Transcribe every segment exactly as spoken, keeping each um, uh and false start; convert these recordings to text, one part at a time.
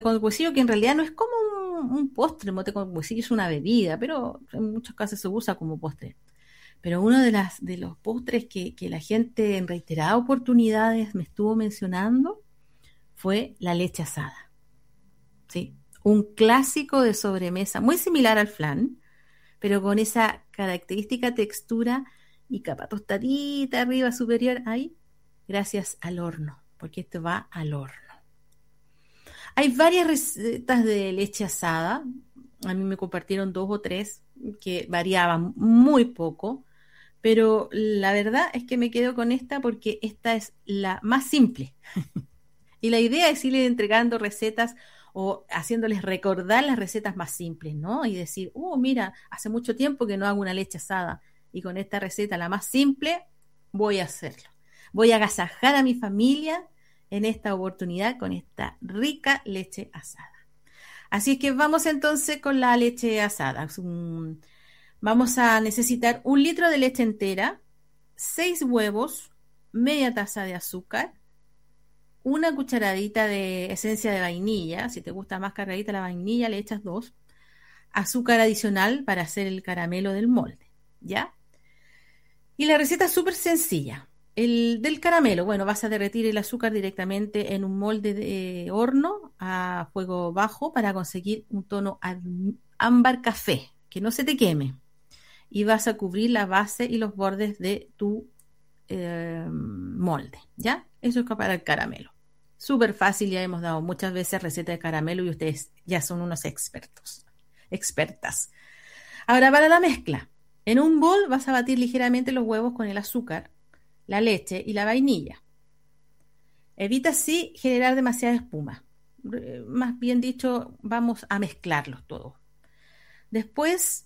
con huesillo, que en realidad no es como un, un postre, el mote con huesillo es una bebida, pero en muchos casos se usa como postre. Pero uno de, las, de los postres que, que la gente en reiteradas oportunidades me estuvo mencionando fue la leche asada. ¿Sí? Un clásico de sobremesa, muy similar al flan, pero con esa característica textura y capa tostadita arriba superior ahí, gracias al horno, porque esto va al horno. Hay varias recetas de leche asada, a mí me compartieron dos o tres que variaban muy poco, pero la verdad es que me quedo con esta porque esta es la más simple. Y la idea es irle entregando recetas o haciéndoles recordar las recetas más simples, ¿no? Y decir, oh, mira, hace mucho tiempo que no hago una leche asada y con esta receta, la más simple, voy a hacerlo. Voy a agasajar a mi familia en esta oportunidad con esta rica leche asada. Así que vamos entonces con la leche asada. Vamos a necesitar un litro de leche entera, seis huevos, media taza de azúcar, una cucharadita de esencia de vainilla. Si te gusta más cargadita la vainilla, le echas dos. Azúcar adicional para hacer el caramelo del molde, ¿ya? Y la receta es súper sencilla. El del caramelo, bueno, vas a derretir el azúcar directamente en un molde de horno a fuego bajo para conseguir un tono ámbar café, que no se te queme. Y vas a cubrir la base y los bordes de tu eh, molde, ¿ya? Eso es para el caramelo. Súper fácil, ya hemos dado muchas veces receta de caramelo y ustedes ya son unos expertos, expertas. Ahora para la mezcla. En un bol vas a batir ligeramente los huevos con el azúcar, la leche y la vainilla. Evita así generar demasiada espuma. Más bien dicho, vamos a mezclarlos todos. Después,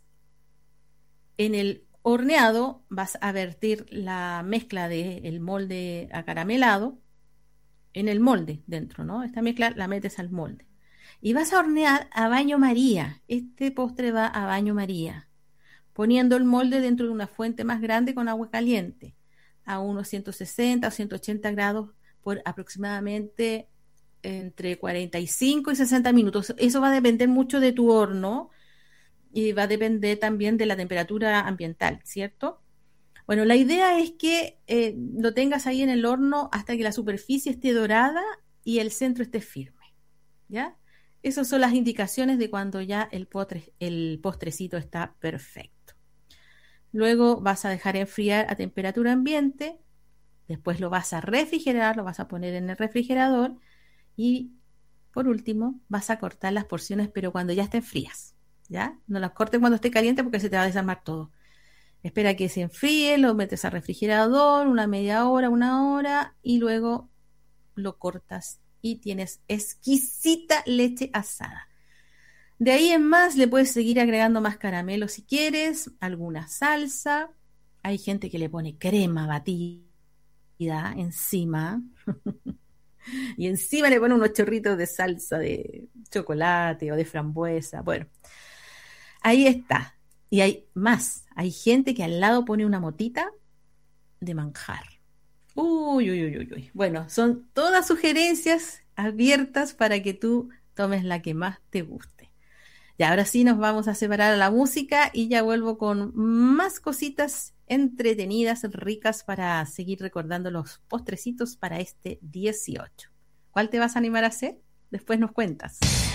en el horneado vas a vertir la mezcla del molde acaramelado en el molde dentro, ¿no? Esta mezcla la metes al molde. Y vas a hornear a baño María. Este postre va a baño María, poniendo el molde dentro de una fuente más grande con agua caliente, a unos ciento sesenta o ciento ochenta grados por aproximadamente entre cuarenta y cinco y sesenta minutos. Eso va a depender mucho de tu horno y va a depender también de la temperatura ambiental, ¿cierto? Bueno, la idea es que eh, lo tengas ahí en el horno hasta que la superficie esté dorada y el centro esté firme, ¿ya? Esas son las indicaciones de cuando ya el, postre, el postrecito está perfecto. Luego vas a dejar enfriar a temperatura ambiente, después lo vas a refrigerar, lo vas a poner en el refrigerador y por último vas a cortar las porciones, pero cuando ya estén frías, ¿ya? No las cortes cuando esté caliente porque se te va a desarmar todo. Espera que se enfríe, lo metes al refrigerador una media hora, una hora y luego lo cortas y tienes exquisita leche asada. De ahí en más le puedes seguir agregando más caramelo si quieres, alguna salsa. Hay gente que le pone crema batida encima y encima le pone unos chorritos de salsa de chocolate o de frambuesa. Bueno, ahí está. Y hay más, hay gente que al lado pone una motita de manjar. Uy, uy, uy, uy, uy. Bueno, son todas sugerencias abiertas para que tú tomes la que más te guste. Y ahora sí nos vamos a separar a la música y ya vuelvo con más cositas entretenidas, ricas para seguir recordando los postrecitos para este dieciocho. ¿Cuál te vas a animar a hacer? Después nos cuentas.